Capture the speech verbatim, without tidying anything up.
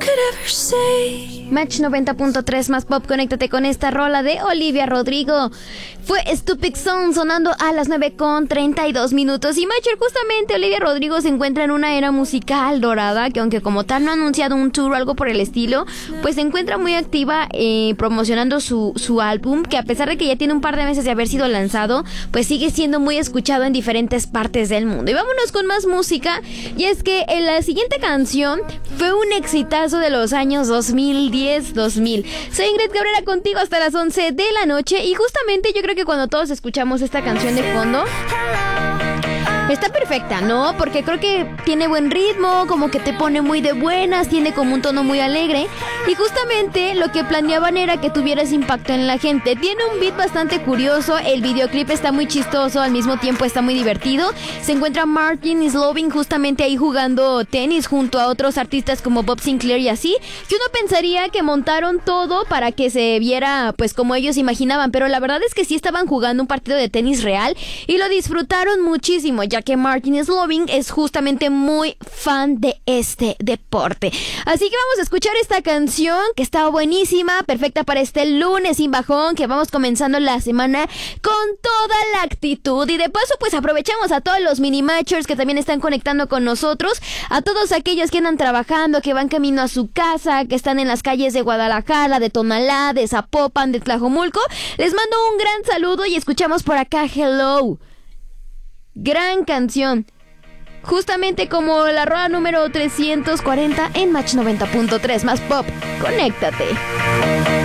Match noventa punto tres más pop, conéctate con esta rola de Olivia Rodrigo. Fue Stupid Song sonando a las nueve con treinta y dos minutos. Y Matcher, justamente Olivia Rodrigo se encuentra en una era musical dorada, que aunque como tal no ha anunciado un tour o algo por el estilo, pues se encuentra muy activa eh, promocionando su, su álbum, que a pesar de que ya tiene un par de meses de haber sido lanzado, pues sigue siendo muy escuchado en diferentes partes del mundo. Y vámonos con más música, y es que en la siguiente canción fue un exitazo de los años dos mil diez dos mil. Soy Ingrid Cabrera contigo hasta las once de la noche, y justamente yo creo que cuando todos escuchamos esta canción de fondo está perfecta, ¿no? Porque creo que tiene buen ritmo, como que te pone muy de buenas, tiene como un tono muy alegre. Y justamente lo que planeaban era que tuviera ese impacto en la gente. Tiene un beat bastante curioso, el videoclip está muy chistoso, al mismo tiempo está muy divertido. Se encuentra Martin Slovin justamente ahí jugando tenis junto a otros artistas como Bob Sinclair y así. Que uno pensaría que montaron todo para que se viera pues como ellos imaginaban, pero la verdad es que sí estaban jugando un partido de tenis real y lo disfrutaron muchísimo, ya que Martin Slovin es justamente muy fan de este deporte. Así que vamos a escuchar esta canción que está buenísima, perfecta para este lunes sin bajón, que vamos comenzando la semana con toda la actitud. Y de paso pues aprovechamos a todos los mini matchers que también están conectando con nosotros, a todos aquellos que andan trabajando, que van camino a su casa, que están en las calles de Guadalajara, de Tonalá, de Zapopan, de Tlajomulco. Les mando un gran saludo y escuchamos por acá Hello. Gran canción, justamente como la rola número trescientos cuarenta en Match noventa punto tres más pop. Conéctate.